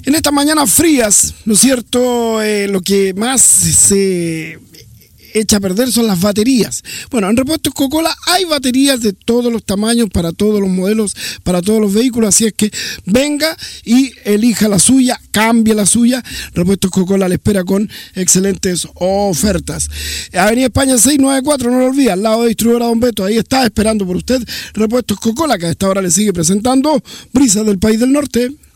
En estas mañanas frías, ¿no es cierto? Lo que más se echa a perder son las baterías. Bueno, en Repuestos Coca-Cola hay baterías de todos los tamaños, para todos los modelos, para todos los vehículos, así es que venga y elija la suya, cambie la suya. Repuestos Coca-Cola le espera con excelentes ofertas. Avenida España 694, no lo olvide, al lado de distribuidora Don Beto, ahí está esperando por usted Repuestos Coca-Cola, que a esta hora le sigue presentando Brisas del País del Norte.